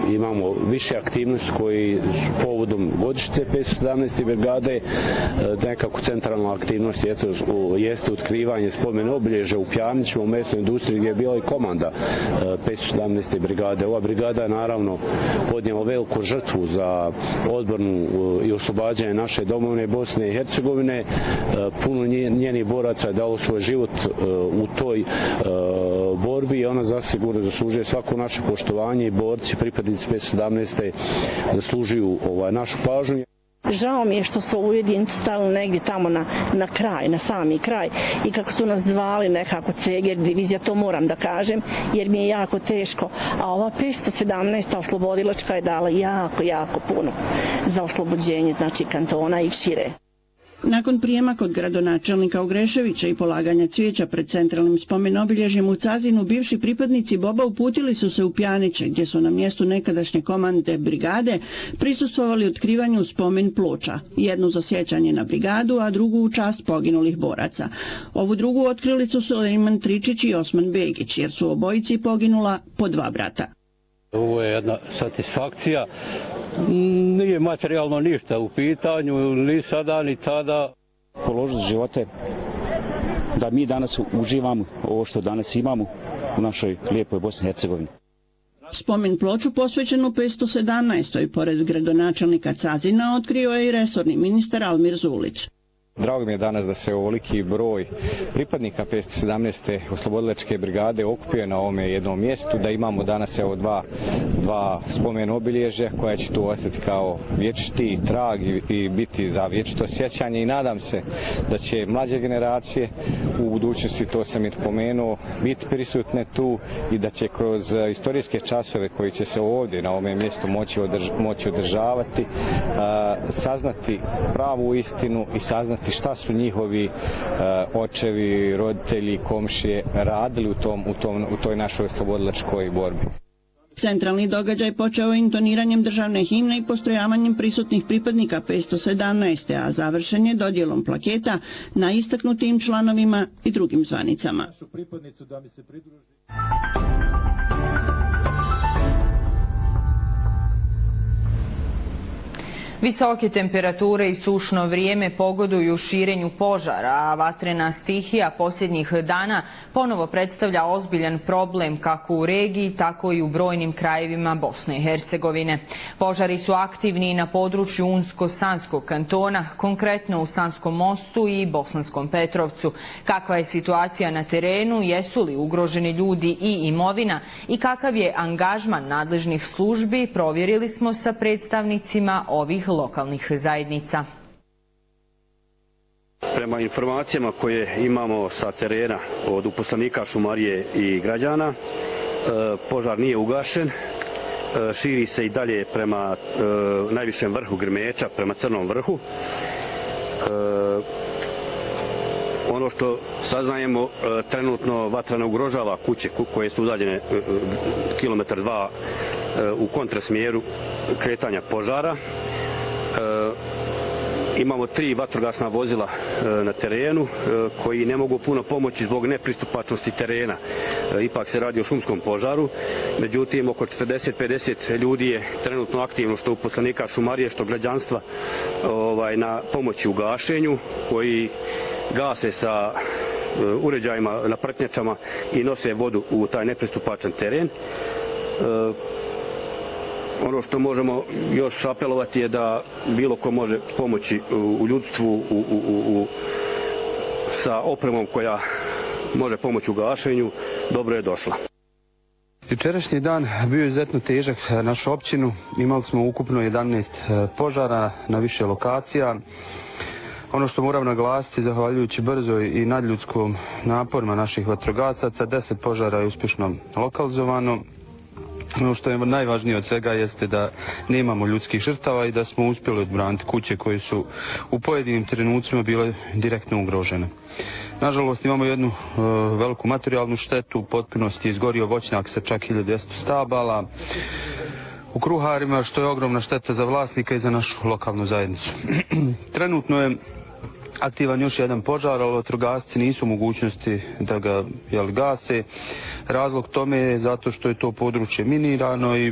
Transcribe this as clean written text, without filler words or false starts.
imamo više aktivnosti koji povodom godišnjice 517. brigade. Nekako centralna aktivnost jeste otkrivanje spomen obilježja u Pjanićima u mesnoj industriji gdje je bila i komanda 517. brigade. Ova brigada je naravno podnijela veliku žrtvu za odbranu i oslobađanje naše domovine Bosne i Hercegovine. Puno njenih boraca je dalo svoj život u toj borbi i ona zasigurno zaslužuje svako naše poštovanje i borci, pripadnici 517. zaslužuju našu pažnju. Žao mi je što su ovu jedinicu stavili negdje tamo na kraj, na sami kraj i kako su nas zvali nekako Ceger divizija, to moram da kažem jer mi je jako teško, a ova 517. oslobodilačka je dala jako puno za oslobođenje znači kantona i šire. Nakon prijema kod gradonačelnika Ogreševića i polaganja cvijeća pred centralnim spomen obilježjem u Cazinu, bivši pripadnici BOB-a uputili su se u Pjaniće, gdje su na mjestu nekadašnje komande brigade prisustvovali otkrivanju spomen ploča, jednu za sjećanje na brigadu, a drugu u čast poginulih boraca. Ovu drugu otkrili su Sulejman Tričić i Osman Begić, jer su obojici poginula po 2 brata. Ovo je jedna satisfakcija. Nije materijalno ništa u pitanju, ni sada, ni tada. Položiti živote da mi danas uživamo ovo što danas imamo u našoj lijepoj Bosni i Hercegovini. Spomen ploču posvećenu 517. pored gradonačelnika Cazina otkrio je i resorni ministar Almir Zulić. Drago mi je danas da se ovoliki broj pripadnika 517. oslobodilačke brigade okupio na ovome jednom mjestu, da imamo danas dva spomen obilježja koja će tu ostati kao vječiti trag i biti za vječito sjećanje i nadam se da će mlađe generacije u budućnosti, to sam i pomenuo, biti prisutne tu i da će kroz istorijske časove koji će se ovdje na ovome mjestu moći održavati, saznati pravu istinu i saznati šta su njihovi očevi, roditelji, komšije radili u toj našoj oslobodilačkoj borbi. Centralni događaj počeo intoniranjem državne himne i postrojavanjem prisutnih pripadnika 517. a završen je dodjelom plaketa na istaknutim članovima i drugim zvanicama. Visoke temperature i sušno vrijeme pogoduju širenju požara, a vatrena stihija posljednjih dana ponovo predstavlja ozbiljan problem kako u regiji, tako i u brojnim krajevima Bosne i Hercegovine. Požari su aktivni i na području Unsko-Sanskog kantona, konkretno u Sanskom Mostu i Bosanskom Petrovcu. Kakva je situacija na terenu, jesu li ugroženi ljudi i imovina i kakav je angažman nadležnih službi, provjerili smo sa predstavnicima ovih lokalnih zajednica. Prema informacijama koje imamo sa terena od uposlenika šumarije i građana, požar nije ugašen, širi se i dalje prema najvišem vrhu Grmeča, prema Crnom vrhu. Ono što saznajemo, trenutno vatra ne ugrožava kuće koje su udaljene kilometar 2 u kontrasmjeru kretanja požara. Imamo 3 vatrogasna vozila na terenu koji ne mogu puno pomoći zbog nepristupačnosti terena. Ipak se radi o šumskom požaru, međutim oko 40-50 ljudi je trenutno aktivno, što uposlenika šumarije, što građanstva, na pomoći u gašenju, koji gase sa uređajima na prtnjačama i nose vodu u taj nepristupačan teren. Ono što možemo još apelovati je da bilo ko može pomoći u ljudstvu sa opremom koja može pomoći u gašenju, dobro je došla. Jučerašnji dan bio je izuzetno težak za našu općinu. Imali smo ukupno 11 požara na više lokacija. Ono što moram naglasiti, zahvaljujući brzoj i nadljudskom naporima naših vatrogasaca, 10 požara je uspješno lokalizovano. Ono što je najvažnije od svega jeste da nemamo ljudskih žrtava i da smo uspjeli odbraniti kuće koje su u pojedinim trenucima bile direktno ugrožene. Nažalost, imamo jednu veliku materijalnu štetu, u potpunosti je izgorio voćnjak sa čak 1200 stabala u Kruharima, što je ogromna šteta za vlasnika i za našu lokalnu zajednicu. Trenutno je aktivan još jedan požar, ali vatrogasci nisu u mogućnosti da ga gase. Razlog tome je zato što je to područje minirano i